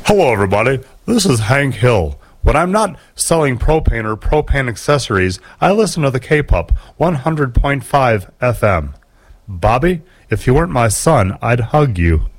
Hello, everybody. This is Hank Hill. When I'm not selling propane or propane accessories, I listen to the K-Pop 100.5 FM. Bobby, if you weren't my son, I'd hug you.